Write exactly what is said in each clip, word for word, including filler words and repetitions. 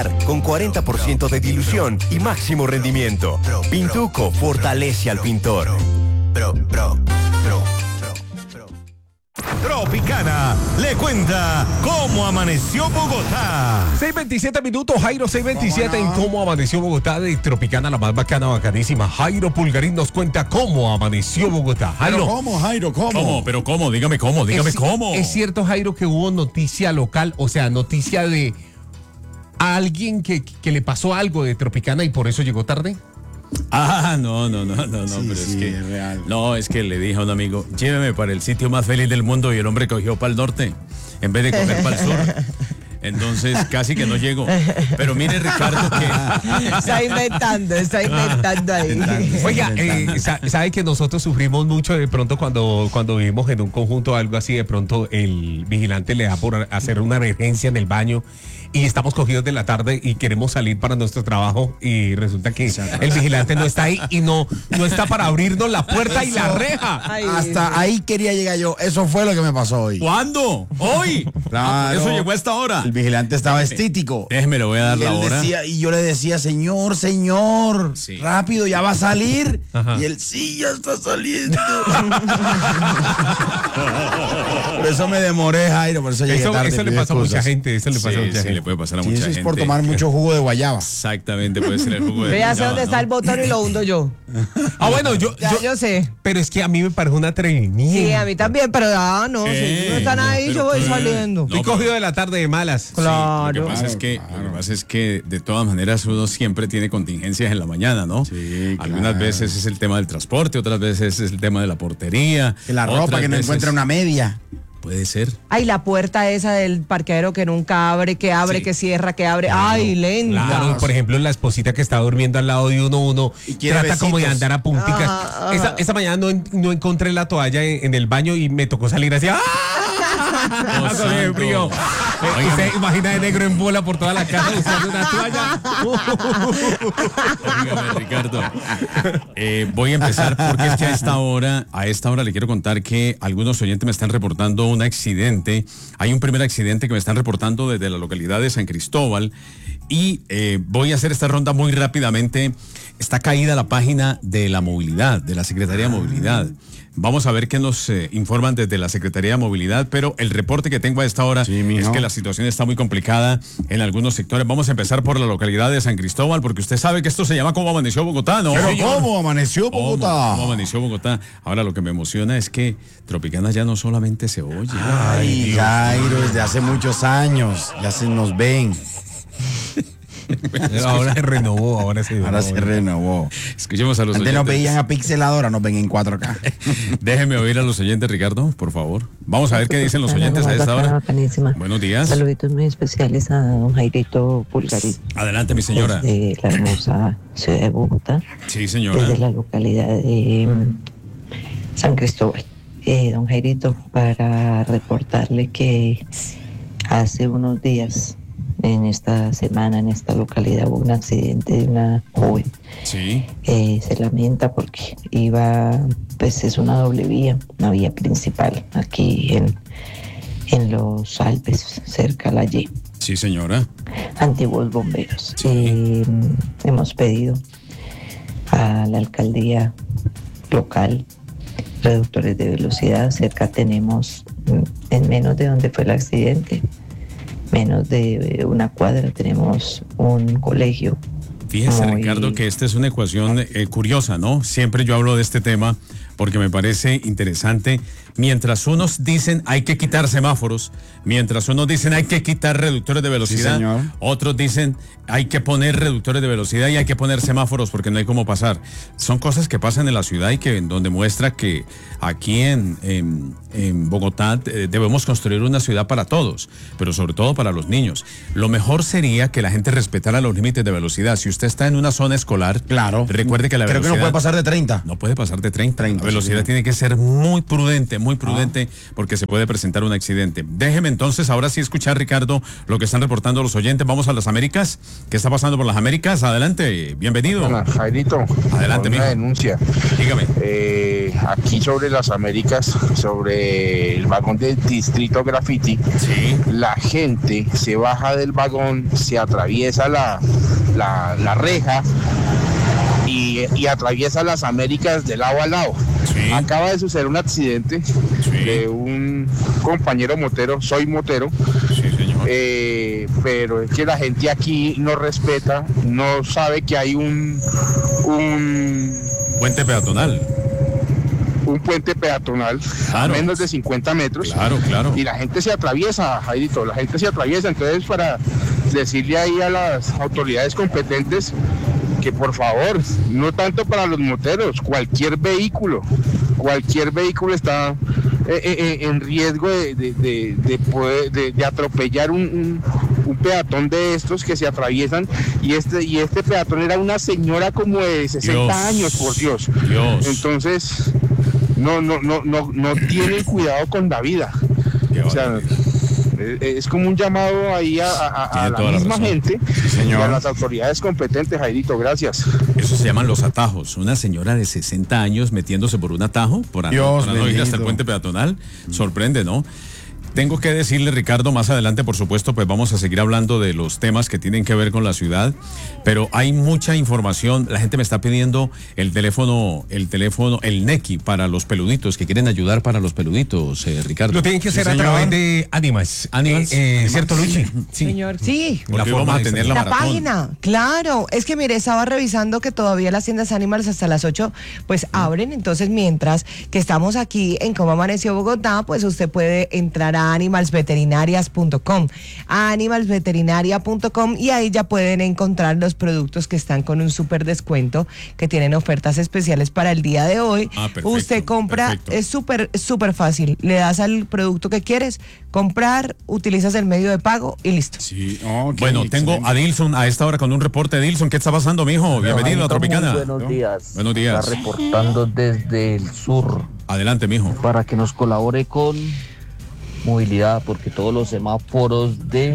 con cuarenta por ciento de dilución y máximo rendimiento. Pintuco fortalece al pintor. Pro, pro, pro, pro. Tropicana le cuenta cómo amaneció Bogotá. seis veintisiete minutos, Jairo, seis veintisiete en cómo amaneció Bogotá de Tropicana, la más bacana, bacanísima. Jairo Pulgarín nos cuenta cómo amaneció Bogotá. Jairo. ¿Pero cómo, Jairo? ¿Cómo? ¿Cómo? ¿Pero cómo? Dígame cómo, dígame es, cómo. Es cierto, Jairo, que hubo noticia local, o sea, noticia de alguien que, que le pasó algo de Tropicana y por eso llegó tarde. Ah, no, no, no, no, no, Sí, pero sí, es que es real. no, es que le dije a un amigo, lléveme para el sitio más feliz del mundo y el hombre cogió para el norte en vez de coger para el sur. Entonces casi que no llego. Pero mire, Ricardo, que está inventando, está inventando ahí. Oiga, eh, sabe que nosotros sufrimos mucho de pronto cuando, cuando vivimos en un conjunto algo así, de pronto el vigilante le da por hacer una emergencia en el baño y estamos cogidos de la tarde y queremos salir para nuestro trabajo y resulta que el vigilante no está ahí y no, no está para abrirnos la puerta y la reja. Ay, Hasta ahí quería llegar yo. Eso fue lo que me pasó hoy. ¿cuándo? ¿Hoy? Claro. Eso llegó a esta hora. El vigilante estaba estítico. Déjeme, le voy a dar Y, la él hora. decía, y yo le decía, señor, señor, Sí. rápido, ya va a salir. Ajá. Y él, sí, ya está saliendo. Por eso me demoré, Jairo, por eso llegué Eso, tarde. eso le pido pasó a mucha excusas. gente, eso le pasó Sí, a mucha sí, gente. le puede pasar a Sí, mucha eso gente. es por tomar mucho jugo de guayaba. Exactamente, puede ser el jugo de Ve hacia guayaba, dónde ¿no? está el botón y lo hundo yo. Ah, bueno, yo, Ya, yo, yo sé. pero es que a mí me parece un atrevimiento. Sí, a mí también, pero ah, no, ¿Qué? si no están ahí, Pero, yo voy ¿qué? saliendo. Estoy No, pero- cogido de la tarde de malas. Sí, lo que Claro. pasa es que, Claro, lo que pasa es que de todas maneras uno siempre tiene contingencias en la mañana, ¿no? Sí, Algunas claro. veces es el tema del transporte, otras veces es el tema de la portería. Que la ropa otras que no veces- encuentra una media. Puede ser. Ay, la puerta esa del parqueadero que nunca abre, que abre, Sí. que cierra, que abre. Ay, lenta. Claro, por ejemplo, la esposita que está durmiendo al lado de uno, uno Y quiere trata como de besitos. andar a punticas. Ajá, ajá. Esa, esa mañana no, en- no encontré la toalla en, en el baño y me tocó salir así. ¡Ah! Oh, Con el santo. frío. Eh, Usted imagina de negro en bola por toda la casa usando una toalla. Óigame, Ricardo. Eh, voy a empezar porque es que a esta hora, a esta hora le quiero contar que algunos oyentes me están reportando un accidente. Hay un primer accidente que me están reportando desde la localidad de San Cristóbal y eh, voy a hacer esta ronda muy rápidamente. Está caída la página de la movilidad, de la Secretaría de Movilidad. Vamos a ver qué nos eh, informan desde la Secretaría de Movilidad, pero el reporte que tengo a esta hora Sí, mijo. es que la situación está muy complicada en algunos sectores. Vamos a empezar por la localidad de San Cristóbal, porque usted sabe que esto se llama como amaneció Bogotá, ¿no? Pero señor? ¿cómo amaneció ¿Cómo? Bogotá? ¿Cómo amaneció Bogotá? Ahora lo que me emociona es que Tropicana ya no solamente se oye. Ay, Jairo, desde hace muchos años. Ya se nos ven. Ahora se renovó, ahora se Ahora se renovó. Escuchemos a los Antes nos oyentes. veían a pixeladora, nos ven en cuatro K. Déjeme oír a los oyentes, Ricardo, por favor. Vamos a ver qué dicen los oyentes a esta hora. Bacanísima. Buenos días. Saluditos muy especiales a don Jairito Pulgarín. Adelante, mi señora. Desde la hermosa ciudad de Bogotá, Sí, señora. desde la localidad de mm, San Cristóbal. Eh, don Jairito, para reportarle que hace unos días, en esta semana, en esta localidad, hubo un accidente de una joven. Sí. Eh, se lamenta porque iba, pues es una doble vía, una vía principal aquí en, en los Alpes, cerca a la Y, Sí, señora. antiguos bomberos. Sí. Eh, hemos pedido a la alcaldía local reductores de velocidad. Cerca tenemos, mm, en menos de donde fue el accidente, menos de una cuadra, tenemos un colegio. Fíjese, Muy- Ricardo, que esta es una ecuación eh, curiosa, ¿no? Siempre yo hablo de este tema porque me parece interesante. Mientras unos dicen hay que quitar semáforos, mientras unos dicen hay que quitar reductores de velocidad, señor. otros dicen hay que poner reductores de velocidad y hay que poner semáforos porque no hay cómo pasar. Son cosas que pasan en la ciudad y que donde muestra que aquí en, en, en Bogotá eh, debemos construir una ciudad para todos, pero sobre todo para los niños. Lo mejor sería que la gente respetara los límites de velocidad. Si usted está en una zona escolar, Claro. recuerde que la Creo velocidad que no puede pasar de treinta. no puede pasar de treinta. treinta, La velocidad sí. tiene que ser muy prudente, muy prudente, ah. porque se puede presentar un accidente. Déjeme entonces, ahora sí escuchar, Ricardo, lo que están reportando los oyentes. Vamos a las Américas. ¿Qué está pasando por las Américas? Adelante, bienvenido. Hola, Jairito. Adelante, una mijo. denuncia. Dígame. Eh, aquí sobre las Américas, sobre el vagón del Distrito Graffiti, sí. La gente se baja del vagón, se atraviesa la, la, la reja y, y atraviesa las Américas de lado a lado. Sí. Acaba de suceder un accidente sí. de un compañero motero, soy motero, sí, señor. Eh, pero es que la gente aquí no respeta, no sabe que hay un un puente peatonal. Un puente peatonal claro. a menos de cincuenta metros. Claro, claro. Y la gente se atraviesa, Jairito, la gente se atraviesa. Entonces, para decirle ahí a las autoridades competentes que por favor, no tanto para los moteros, cualquier vehículo, cualquier vehículo está eh, eh, en riesgo de, de, de, de, poder, de, de atropellar un, un, un peatón de estos que se atraviesan, y este, y este peatón era una señora como de sesenta Dios. años, por Dios. Dios. Entonces, no, no, no, no, no tienen cuidado con la vida. Qué o sea, es como un llamado ahí a, a, a la misma la gente, sí, y a las autoridades competentes, Jairito, gracias. Eso se llaman los atajos. Una señora de sesenta años metiéndose por un atajo, por, Dios por no ir hasta el puente peatonal, sorprende, ¿no? Tengo que decirle, Ricardo, más adelante, por supuesto, pues vamos a seguir hablando de los temas que tienen que ver con la ciudad, pero hay mucha información. La gente me está pidiendo el teléfono, el teléfono, el Nequi para los peluditos, que quieren ayudar para los peluditos, eh, Ricardo. Lo tienen que hacer sí, a través de Animas. Animas. Eh, eh, ¿Cierto, Luchi? Sí. Señor, sí. La forma de tener la, la maratón. página, claro. Es que mire, estaba revisando que todavía las tiendas Animals hasta las ocho, pues abren. Entonces, mientras que estamos aquí en Cómo Amaneció Bogotá, pues usted puede entrar a animals veterinarias punto com, animals veterinaria punto com, y ahí ya pueden encontrar los productos que están con un súper descuento, que tienen ofertas especiales para el día de hoy. Ah, perfecto, usted compra, perfecto. es súper, súper fácil. Le das al producto que quieres comprar, utilizas el medio de pago y listo. Sí. Oh, bueno, tengo excelente. A Dilson a esta hora con un reporte. Dilson, ¿qué está pasando, mijo? Bienvenido a Tropicana. Buenos días. Buenos días. Está reportando desde el sur. Adelante, mijo. Para que nos colabore con movilidad, porque todos los semáforos de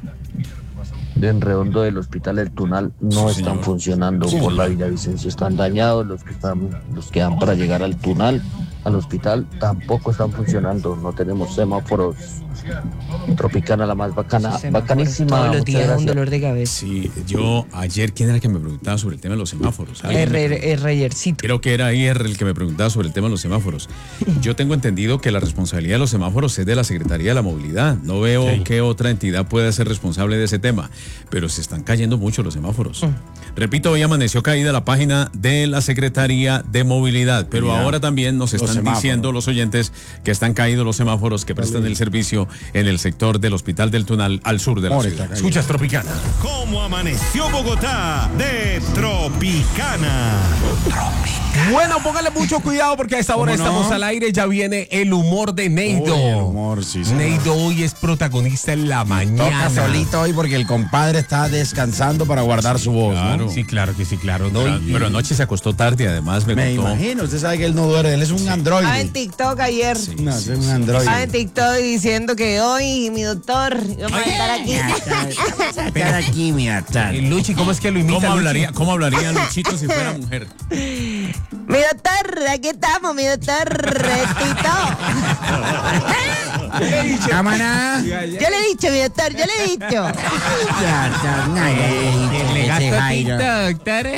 de en redondo del Hospital del Tunal no sí, están señor. funcionando sí, por señor. la Villavicencio, están dañados. Los que están, los que dan para llegar al Tunal, al hospital, tampoco están funcionando. No tenemos semáforos. Tropicana, la más bacana, sí, bacanísima. Todos los días un dolor de cabeza. Sí, yo ayer, ¿quién era el que me preguntaba sobre el tema de los semáforos? R, Rayercito. Creo que era ayer el que me preguntaba sobre el tema de los semáforos. Yo tengo entendido que la responsabilidad de los semáforos es de la Secretaría de la Movilidad. No veo sí. qué otra entidad pueda ser responsable de ese tema, pero se están cayendo mucho los semáforos. Mm. Repito, hoy amaneció caída la página de la Secretaría de Movilidad, pero Mira, ahora también nos están diciendo los oyentes que están caídos los semáforos que prestan el servicio en el sector del Hospital del Tunal al sur de la Ahora ciudad. Escuchas Tropicana. ¿Cómo amaneció Bogotá? De Tropicana. Tropicana. Bueno, póngale mucho cuidado porque a esta hora no? estamos al aire. Ya viene el humor de Neido. Uy, el humor, sí, sí. Neido hoy es protagonista en la mañana. Toca solito hoy porque el compadre está descansando para guardar sí, su voz, claro. ¿no? Sí, claro que sí, claro. ¿no? Pero, pero anoche se acostó tarde, además me, me contó. imagino, usted sabe que él no duerme, él es un sí. androide. Ah, en TikTok ayer. Sí, no, sí, es un androide. Ah, en TikTok diciendo que hoy mi doctor vamos a estar aquí. Estar aquí, mi doctor. Y Luchi, ¿cómo es que lo imita? ¿Cómo hablaría, ¿Cómo hablaría Luchito si fuera mujer? Mi doctor, aquí estamos, mi doctor, Tito. Cámara. Yo le he dicho, mi doctor, yo le he dicho. Le gasta tinto, doctor.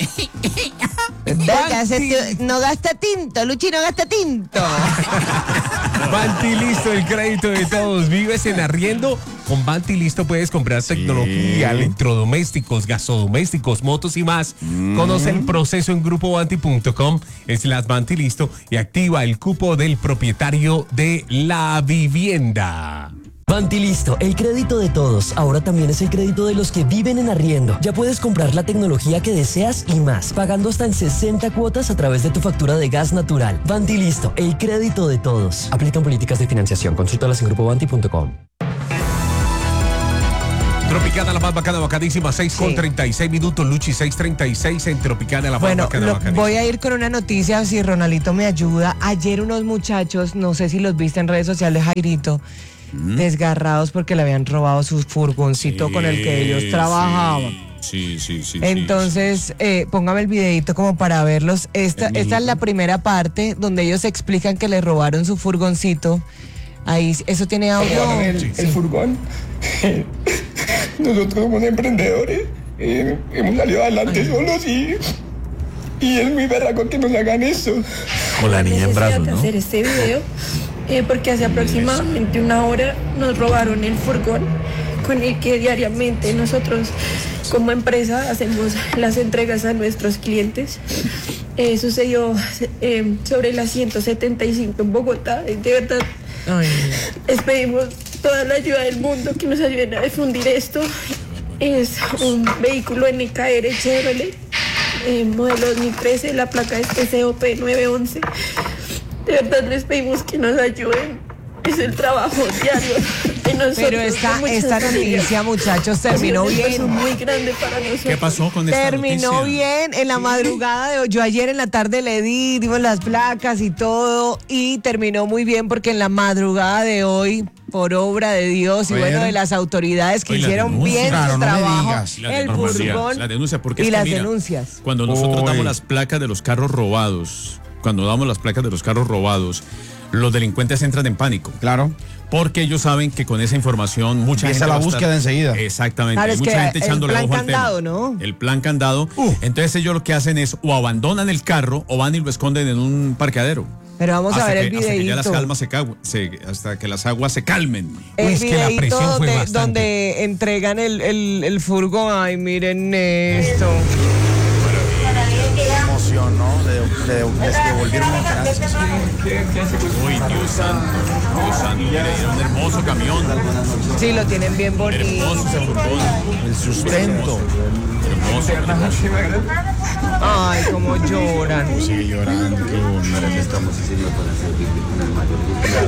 No gasta tinto, Luchi no gasta tinto. Banti Listo, el crédito de todos. ¿Vives en arriendo? Con Banti Listo puedes comprar tecnología, sí. electrodomésticos, gasodomésticos, motos y más. Mm. Conoce el proceso en grupo banti punto com slash Banti Listo y activa el cupo del propietario de la vivienda. Banti Listo, el crédito de todos. Ahora también es el crédito de los que viven en arriendo. Ya puedes comprar la tecnología que deseas y más, pagando hasta en sesenta cuotas a través de tu factura de gas natural. Banti Listo, el crédito de todos. Aplican políticas de financiación. Consúltalas en grupo banti punto com. Tropicana, la más bacana, bacadísima, seis con treinta y seis minutos, Luchi, seis treinta y seis en Tropicana, la más bueno, bacana, lo, bacadísima. voy a ir con una noticia, si Ronaldito me ayuda. Ayer unos muchachos, no sé si los viste en redes sociales, Jairito, mm. desgarrados porque le habían robado su furgoncito sí, con el que ellos trabajaban. Sí, sí, sí. Entonces, sí, sí. Eh, póngame el videito como para verlos. Esta, esta es la primera parte donde ellos explican que le robaron su furgoncito. Ahí, eso tiene audio. El, sí. el furgón. Nosotros somos emprendedores. Eh, hemos salido adelante Ay. solos y, y es muy berraco que nos hagan eso. Con la niña en brazos, ¿no? hacer este video eh, porque hace aproximadamente una hora nos robaron el furgón con el que diariamente nosotros como empresa hacemos las entregas a nuestros clientes. Eh, sucedió eh, sobre las ciento setenta y cinco en Bogotá. De verdad, Ay. les pedimos toda la ayuda del mundo que nos ayuden a difundir esto. Es un vehículo N K R Chevrolet, eh, modelo dos mil trece, la placa es S O P nueve once. De verdad les pedimos que nos ayuden. Es el trabajo diario de nosotros. Pero esta, esta noticia, muchachos, terminó bien. Muy grande para nosotros. ¿Qué pasó con esta Terminó noticia? bien en la sí. madrugada de hoy. Yo ayer en la tarde le di, dimos las placas y todo, y terminó muy bien porque en la madrugada de hoy, por obra de Dios y bueno, bueno de las autoridades que Oye, hicieron bien claro, su no trabajo, el furgón la denuncia, porque y es que, las mira, denuncias. Cuando nosotros Uy. damos las placas de los carros robados, cuando damos las placas de los carros robados, los delincuentes entran en pánico. Claro. Porque ellos saben que con esa información mucha Empieza gente la búsqueda estar, enseguida. Exactamente. Claro, Hay es mucha que gente echándole el ojo plan al candado, tema. ¿no? El plan candado. Uh. Entonces ellos lo que hacen es o abandonan el carro o van y lo esconden en un parqueadero. Pero vamos hasta a ver que, el videíto. Hasta que ya las calmas se, cagu- se hasta que las aguas se calmen. El Uy, es que la presión videíto fue donde, bastante. donde entregan el, el, el furgón. Ay, miren esto. Emoción, ¿no? De, de, de, de devolver una ganancia. Uy, Dios santo, Dios santo. Mira, era un hermoso camión. Sí, lo tienen bien bonito. Hermoso ese furgón. El sustento. Hermoso, hermoso. Ay, cómo lloran. Sigue llorando, qué bonito. Estamos haciendo para servirle con el mayor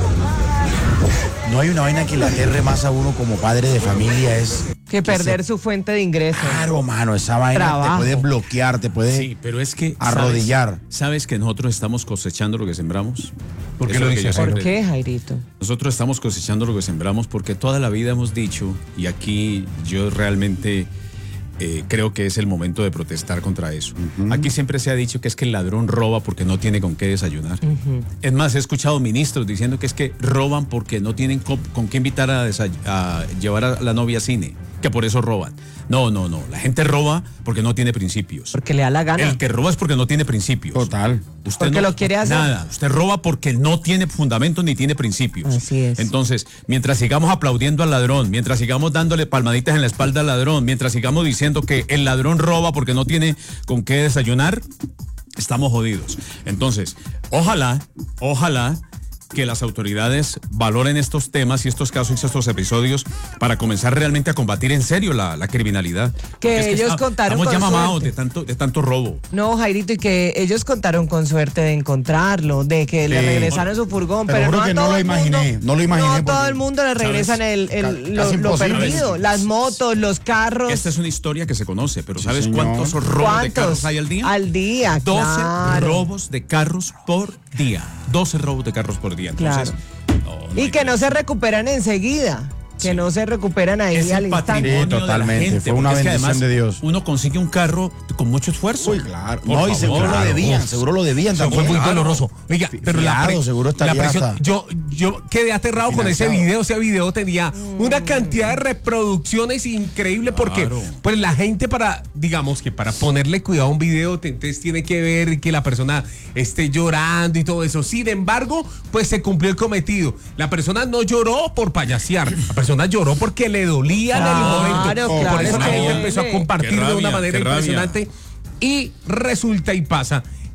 No hay una vaina que le aterre más a uno como padre de familia, es que perder se... su fuente de ingresos. Claro, mano, esa vaina Trabajo. te puede bloquear, te puede Sí, pero es que arrodillar. ¿sabes, ¿Sabes que nosotros estamos cosechando lo que sembramos? ¿Por qué Eso lo es que dices? yo ¿Por siempre qué, digo. Jairito? Nosotros estamos cosechando lo que sembramos porque toda la vida hemos dicho, y aquí yo realmente eh, creo que es el momento de protestar contra eso. Uh-huh. Aquí siempre se ha dicho que es que el ladrón roba porque no tiene con qué desayunar. Uh-huh. Es más, he escuchado ministros diciendo que es que roban porque no tienen con, con qué invitar a, desay- a llevar a la novia a cine, que por eso roban. No, no, no. La gente roba porque no tiene principios. Porque le da la gana. El que roba es porque no tiene principios. Total. Usted porque no, lo quiere hacer. Nada. Usted roba porque no tiene fundamento ni tiene principios. Así es. Entonces, mientras sigamos aplaudiendo al ladrón, mientras sigamos dándole palmaditas en la espalda al ladrón, mientras sigamos diciendo que el ladrón roba porque no tiene con qué desayunar, estamos jodidos. Entonces, ojalá, ojalá que las autoridades valoren estos temas y estos casos y estos episodios para comenzar realmente a combatir en serio la, la criminalidad. Que es que ellos está, contaron estamos con ya mamados suerte. de tanto, de tanto robo. No, Jairito, y que ellos contaron con suerte de encontrarlo, de que le Sí. regresaron su furgón, Pero pero, juro no a que todo no lo el imaginé, mundo, no lo imaginé No a todo porque- el mundo le regresan el, el- Ca- lo, casi lo imposible. perdido, las motos, los carros. Esta es una historia que se conoce, pero Sí, ¿sabes señor. cuántos robos de ¿Cuántos? carros hay al día? Al día, doce claro. robos de carros por día. doce robos de carros por día. Entonces, Claro. no, no Y hay que no se recuperan enseguida, que Sí. no se recuperan ahí es al el instante. patrimonio Sí, totalmente. de la gente, Fue una porque es que bendición además de Dios. Uno consigue un carro con mucho esfuerzo. Uy, claro. Por No, y favor, seguro lo claro. debían, Uf. seguro lo debían Eso también. fue muy Claro. doloroso. Oiga, Fi- pero la, fiado, pre- seguro la estaría presión, hasta yo, yo quedé aterrado con ese financiado. video. Ese video tenía una cantidad de reproducciones increíble porque Claro. pues la gente para, digamos que para ponerle cuidado a un video, te- entonces tiene que ver que la persona esté llorando y todo eso. Sin embargo, pues se cumplió el cometido. La persona no lloró por payasear, la persona lloró porque le dolía en el Claro, momento. claro, Por eso es la gente que- empezó a compartir Qué de una rabia, manera qué rabia. impresionante. Y resulta y pasa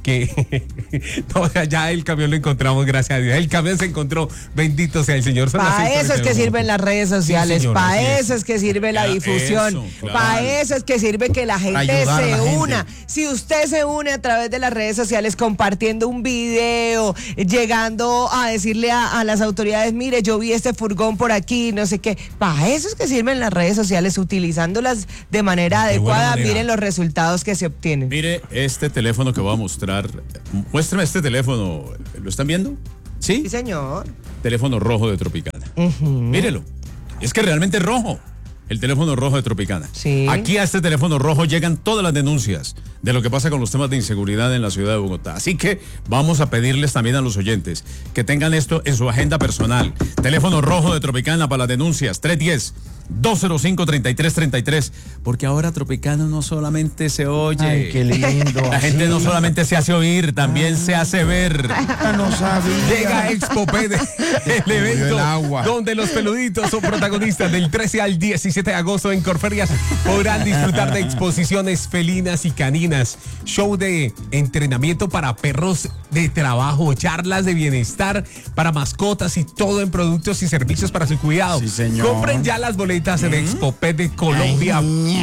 que no, ya el camión lo encontramos, gracias a Dios. El camión se encontró, bendito sea el Señor. Para eso es que sirven las redes sociales, sí, para eso es que sirve la difusión, eso, claro. para eso es que sirve que la gente se ayudar a la gente. una. Si usted se une a través de las redes sociales compartiendo un video, llegando a decirle a, a las autoridades, mire, yo vi este furgón por aquí, no sé qué, para eso es que sirven las redes sociales, utilizándolas de manera De buena adecuada, manera. miren los resultados que se obtienen. Mire este teléfono que voy a mostrar. Muéstrame este teléfono. ¿Lo están viendo? ¿Sí? Sí, señor. Teléfono rojo de Tropicana. Mírelo. Es que realmente es rojo. El teléfono rojo de Tropicana. Sí. Aquí a este teléfono rojo llegan todas las denuncias de lo que pasa con los temas de inseguridad en la ciudad de Bogotá. Así que vamos a pedirles también a los oyentes que tengan esto en su agenda personal. Teléfono rojo de Tropicana para las denuncias. tres uno cero, dos cero cinco, tres tres tres tres. Porque ahora Tropicana no solamente se oye. Ay, qué lindo. La gente no así. solamente se hace oír, también se hace ver. No sabía. Llega Expo Pede, el evento el agua. donde los peluditos son protagonistas del trece al diecisiete de agosto en Corferias. Podrán disfrutar de exposiciones felinas y caninas, show de entrenamiento para perros de trabajo, charlas de bienestar para mascotas y todo en productos y servicios para su cuidado. Sí, señor. Compren ya las boletas en Expo Pede Colombia